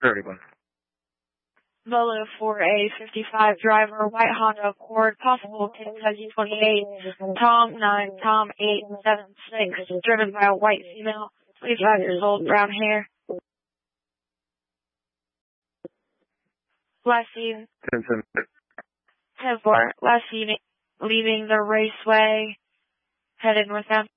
31. Bolo for a 55 driver, white Honda Accord, possible Kentucky 28, Tom 9, Tom 876, driven by a white female, 25 years old, brown hair. Last evening, 10-4, last evening, leaving the raceway, headed northbound.